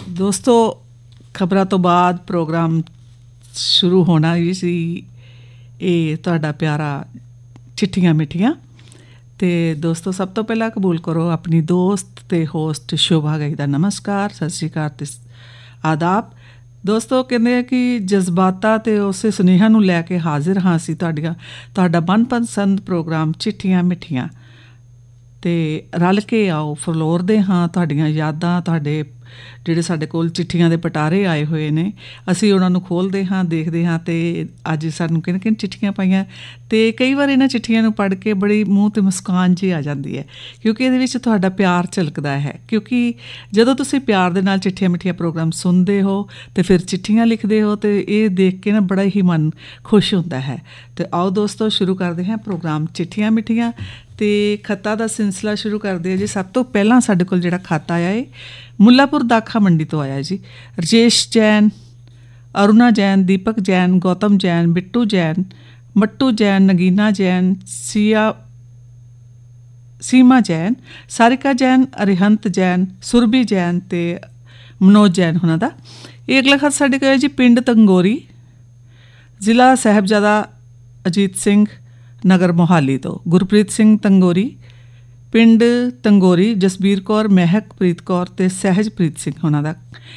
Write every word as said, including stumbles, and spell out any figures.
ਦੋਸਤੋ ਖਬਰਾਂ ਤੋਂ ਬਾਅਦ ਪ੍ਰੋਗਰਾਮ ਸ਼ੁਰੂ ਹੋਣਾ ਹੀ ਸੀ। ਇਹ ਤੁਹਾਡਾ ਪਿਆਰਾ ਚਿੱਠੀਆਂ ਮਿੱਠੀਆਂ। ਅਤੇ ਦੋਸਤੋ ਸਭ ਤੋਂ ਪਹਿਲਾਂ ਕਬੂਲ ਕਰੋ ਆਪਣੀ ਦੋਸਤ ਅਤੇ ਹੋਸਟ ਸ਼ੋਭਾ ਗਈ ਦਾ ਨਮਸਕਾਰ, ਸਤਿ ਸ਼੍ਰੀ ਅਕਾਲ ਅਤੇ ਆਦਾਬ। ਦੋਸਤੋ ਕਹਿੰਦੇ ਆ ਕਿ ਜਜ਼ਬਾਤਾਂ ਅਤੇ ਉਸੇ ਸੁਨੇਹਿਆਂ ਨੂੰ ਲੈ ਕੇ ਹਾਜ਼ਰ ਹਾਂ ਅਸੀਂ ਤੁਹਾਡੀਆਂ ਤੁਹਾਡਾ ਮਨਪਸੰਦ ਪ੍ਰੋਗਰਾਮ ਚਿੱਠੀਆਂ ਮਿੱਠੀਆਂ। ਅਤੇ ਰਲ ਕੇ ਆਓ ਫਲੋਰਦੇ ਹਾਂ ਤੁਹਾਡੀਆਂ ਯਾਦਾਂ, ਤੁਹਾਡੇ ਜਿਹੜੇ ਸਾਡੇ ਕੋਲ ਚਿੱਠੀਆਂ ਦੇ ਪਟਾਰੇ ਆਏ ਹੋਏ ਨੇ, ਅਸੀਂ ਉਹਨਾਂ ਨੂੰ ਖੋਲ੍ਹਦੇ ਹਾਂ, ਦੇਖਦੇ ਹਾਂ। ਅਤੇ ਅੱਜ ਸਾਨੂੰ ਕਿਹਨ ਕਿਹਨ ਚਿੱਠੀਆਂ ਪਾਈਆਂ, ਅਤੇ ਕਈ ਵਾਰ ਇਹਨਾਂ ਚਿੱਠੀਆਂ ਨੂੰ ਪੜ੍ਹ ਕੇ ਬੜੀ ਮੂੰਹ 'ਤੇ ਮੁਸਕਾਨ ਜਿਹੀ ਆ ਜਾਂਦੀ ਹੈ, ਕਿਉਂਕਿ ਇਹਦੇ ਵਿੱਚ ਤੁਹਾਡਾ ਪਿਆਰ ਝਲਕਦਾ ਹੈ। ਕਿਉਂਕਿ ਜਦੋਂ ਤੁਸੀਂ ਪਿਆਰ ਦੇ ਨਾਲ ਚਿੱਠੀਆਂ ਮਿੱਠੀਆਂ ਪ੍ਰੋਗਰਾਮ ਸੁਣਦੇ ਹੋ ਅਤੇ ਫਿਰ ਚਿੱਠੀਆਂ ਲਿਖਦੇ ਹੋ, ਅਤੇ ਇਹ ਦੇਖ ਕੇ ਨਾ ਬੜਾ ਹੀ ਮਨ ਖੁਸ਼ ਹੁੰਦਾ ਹੈ। ਅਤੇ ਆਓ ਦੋਸਤੋ ਸ਼ੁਰੂ ਕਰਦੇ ਹਾਂ ਪ੍ਰੋਗਰਾਮ ਚਿੱਠੀਆਂ ਮਿੱਠੀਆਂ। ਅਤੇ ਖੱਤਾਂ ਦਾ ਸਿਲਸਿਲਾ ਸ਼ੁਰੂ ਕਰਦੇ ਹਾਂ ਜੀ। ਸਭ ਤੋਂ ਪਹਿਲਾਂ ਸਾਡੇ ਕੋਲ ਜਿਹੜਾ ਖੱਤ ਆਇਆ ਹੈ ਮੁੱਲਾਪੁਰ ਦਾਖਾ ਮੰਡੀ ਤੋਂ ਆਇਆ ਜੀ। ਰਜੇਸ਼ ਜੈਨ, ਅਰੁਣਾ ਜੈਨ, ਦੀਪਕ ਜੈਨ, ਗੌਤਮ ਜੈਨ, ਬਿੱਟੂ ਜੈਨ, ਮੱਟੂ ਜੈਨ, ਨਗੀਨਾ ਜੈਨ, ਸੀਆ ਸੀਮਾ ਜੈਨ, ਸਾਰਿਕਾ ਜੈਨ, ਅਰਿਹੰਤ ਜੈਨ, ਸੁਰਭੀ ਜੈਨ ਅਤੇ ਮਨੋਜ ਜੈਨ ਉਹਨਾਂ ਦਾ। ਇਹ ਅਗਲਾ ਖੱਤ ਸਾਡੇ ਕੋਲ ਹੈ ਜੀ ਪਿੰਡ ਤੰਗੋਰੀ, ਜ਼ਿਲ੍ਹਾ ਸਾਹਿਬਜ਼ਾਦਾ ਅਜੀਤ ਸਿੰਘ ਨਗਰ ਮੋਹਾਲੀ ਤੋਂ। ਗੁਰਪ੍ਰੀਤ ਸਿੰਘ ਤੰਗੋਰੀ, ਪਿੰਡ ਤੰਗੋਰੀ, ਜਸਬੀਰ ਕੌਰ, ਮਹਿਕਪ੍ਰੀਤ ਕੌਰ ਅਤੇ ਸਹਿਜਪ੍ਰੀਤ ਸਿੰਘ ਉਹਨਾਂ ਦਾ।